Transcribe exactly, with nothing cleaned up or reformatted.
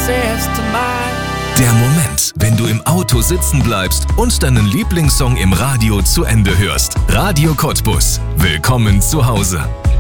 access to mine. Der Moment, wenn du im Auto sitzen bleibst und deinen Lieblingssong im Radio zu Ende hörst. Radio Cottbus. Willkommen zu Hause.